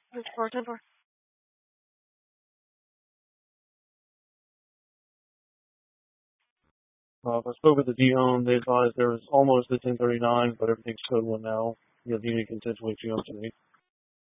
I spoke with the D-Home. They advised there was almost a 1039, but everything's code one now. You have unique intentionally 2 to me.